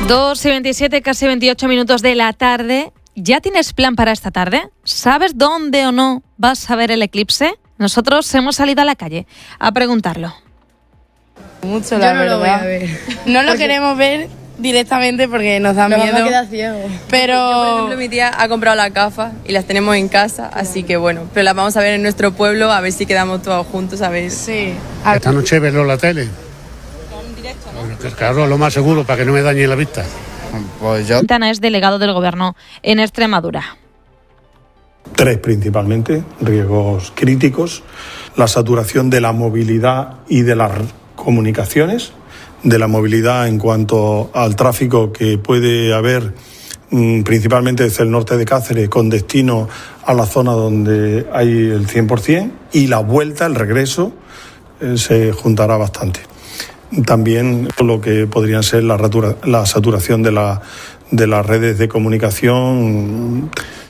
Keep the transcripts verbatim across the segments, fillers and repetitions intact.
dos y veintisiete, casi veintiocho minutos de la tarde. ¿Ya tienes plan para esta tarde? ¿Sabes dónde o no vas a ver el eclipse? Nosotros hemos salido a la calle a preguntarlo. Mucho, la Yo no verdad. lo voy a ver. No lo queremos ver directamente porque nos da Nos miedo. vamos a quedar ciegos. Pero Yo, por ejemplo, mi tía ha comprado las gafas y las tenemos en casa, así que bueno, pero las vamos a ver en nuestro pueblo, a ver si quedamos todos juntos, a ver. sí. Esta noche verlo en la tele. Bueno, que claro, lo más seguro para que no me dañe la vista. Pues yo... Quintana es delegado del Gobierno en Extremadura. Tres principalmente, riesgos críticos, la saturación de la movilidad y de las comunicaciones, de la movilidad en cuanto al tráfico que puede haber principalmente desde el norte de Cáceres con destino a la zona donde hay el cien por ciento, y la vuelta, el regreso, eh, se juntará bastante. También lo que podrían ser la, ratura, la saturación de, la, de las redes de comunicación.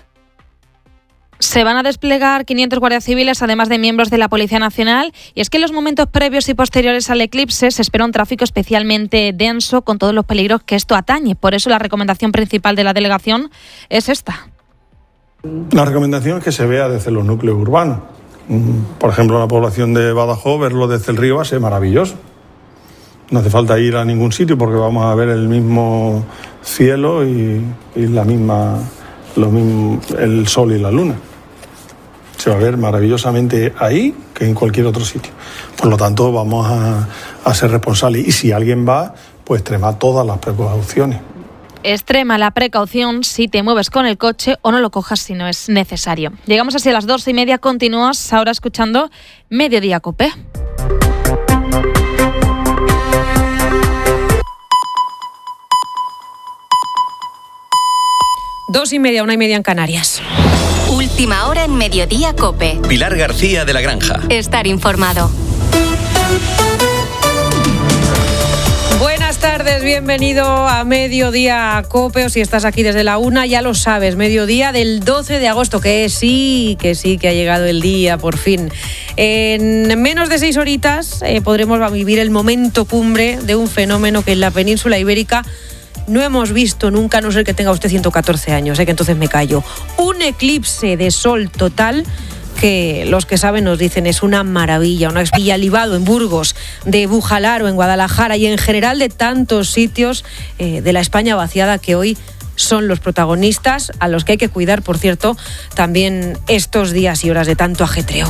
Se van a desplegar quinientos guardias civiles, además de miembros de la Policía Nacional. Y es que en los momentos previos y posteriores al eclipse se espera un tráfico especialmente denso con todos los peligros que esto atañe. Por eso la recomendación principal de la delegación es esta. La recomendación es que se vea desde los núcleos urbanos. Por ejemplo, la población de Badajoz, verlo desde el río va a ser maravilloso. No hace falta ir a ningún sitio porque vamos a ver el mismo cielo y, y la misma, lo mismo, el sol y la luna. Se va a ver maravillosamente ahí que en cualquier otro sitio. Por lo tanto, vamos a, a ser responsables. Y si alguien va, pues extrema todas las precauciones. Extrema la precaución si te mueves con el coche o no lo cojas si no es necesario. Llegamos así a las dos y media. Continúas ahora escuchando Mediodía Cope. Dos y media, una y media en Canarias. Última hora en Mediodía Cope. Pilar García de la Granja. Estar informado. Buenas tardes, bienvenido a Mediodía Cope, o si estás aquí desde la una, ya lo sabes, mediodía del doce de agosto, que sí, que sí, que ha llegado el día, por fin. En menos de seis horitas eh, podremos vivir el momento cumbre de un fenómeno que en la península ibérica no hemos visto nunca, a no ser que tenga usted ciento catorce años, ¿eh? Que entonces me callo. Un eclipse de sol total que los que saben nos dicen es una maravilla, una experiencia libado en Burgos, de Bujalaro, en Guadalajara y en general de tantos sitios eh, de la España vaciada que hoy son los protagonistas, a los que hay que cuidar, por cierto, también estos días y horas de tanto ajetreo.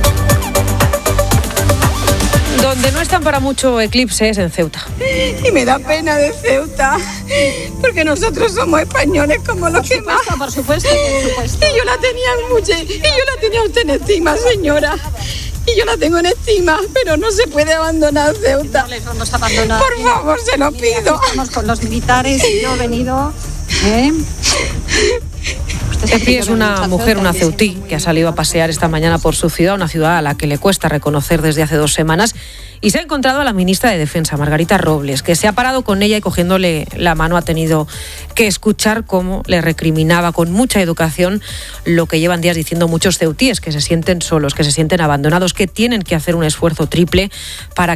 Donde no están para mucho eclipses en Ceuta. Y me da pena de Ceuta, porque nosotros somos españoles como los que más. Por supuesto, por supuesto. Y yo la tenía mucho, y yo la tenía usted en estima, señora. Y yo la tengo en estima, pero no se puede abandonar Ceuta. No les vamos a abandonar. Por favor, se lo pido. Estamos con los militares y yo he venido... ¿eh? Epi es una mujer, una ceutí, que ha salido a pasear esta mañana por su ciudad, una ciudad a la que le cuesta reconocer desde hace dos semanas, y se ha encontrado a la ministra de Defensa, Margarita Robles, que se ha parado con ella y cogiéndole la mano ha tenido que escuchar cómo le recriminaba con mucha educación lo que llevan días diciendo muchos ceutíes, que se sienten solos, que se sienten abandonados, que tienen que hacer un esfuerzo triple para